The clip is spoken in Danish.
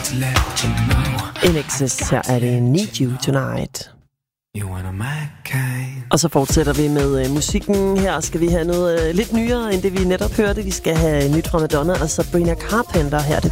INXS, her er det Need You Tonight. Og så fortsætter vi med musikken. Her skal vi have noget lidt nyere end det vi netop hørte. Vi skal have nyt fra Madonna og Sabrina Carpenter. Her er det